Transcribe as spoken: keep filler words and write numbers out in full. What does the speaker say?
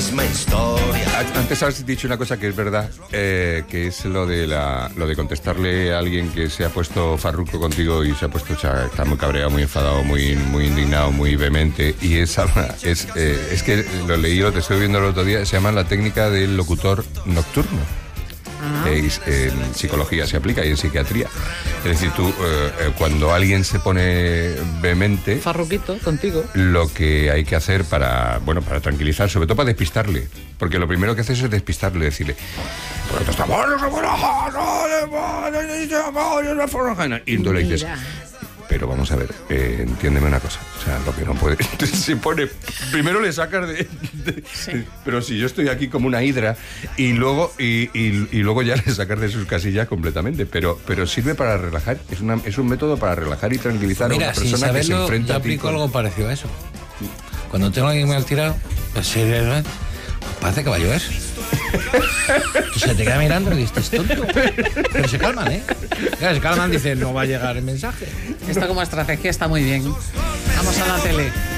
misma historia. Antes has dicho una cosa que es verdad, eh, que es lo de la, lo de contestarle a alguien que se ha puesto farruco contigo y se ha puesto, o sea, está muy cabreado, muy enfadado, muy, muy indignado, muy vehemente. Y es, es, eh, es que lo leí, lo te estoy viendo el otro día, se llama la técnica del locutor nocturno. Eh, en psicología se aplica y en psiquiatría. Es decir, tú, eh, cuando alguien se pone vehemente, farruquito contigo, lo que hay que hacer para, bueno, para tranquilizar, sobre todo para despistarle, porque lo primero que haces es despistarle, decirle, y entonces le dices, pero vamos a ver, eh, entiéndeme una cosa, o sea, lo que no puede, se pone, primero le sacas de, de sí. Pero si yo estoy aquí como una hidra y luego y, y, y luego ya le sacas de sus casillas completamente, pero pero sirve para relajar, es una es un método para relajar y tranquilizar. Mira, a una persona saberlo, que se enfrenta yo a ti. aplico Con... algo parecido a eso. Cuando tengo a alguien mal tirado, pues sí, pues parece que va a llover. Tú se te queda mirando y dices, tonto. Pero se calman, ¿eh? Claro, se calman, dicen, no va a llegar el mensaje. Esto como estrategia está muy bien. Vamos a la tele.